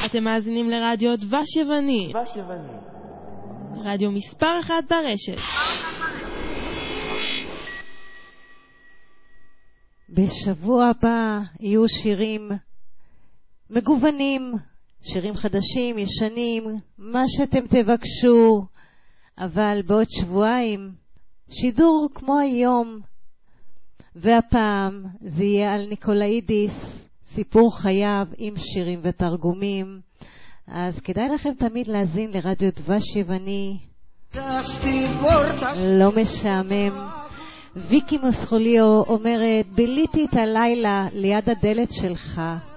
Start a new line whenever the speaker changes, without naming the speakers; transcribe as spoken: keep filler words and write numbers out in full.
אתם מאזינים לרדיו דבש יווני.
דבש יווני.
רדיו מספר אחד ברשת.
בשבוע הבא יהיו שירים מגוונים, שירים חדשים, ישנים, מה שאתם תבקשו, אבל בעוד שבועיים שידור כמו היום, והפעם זה יהיה על ניקולאידיס, סיפור חייו עם שירים ותרגומים. אז כדאי לכם תמיד להזין לרדיו דבש יווני, לא משעמם. ויקי מוסחוליו אומרת, ביליתי את הלילה ליד הדלת שלך,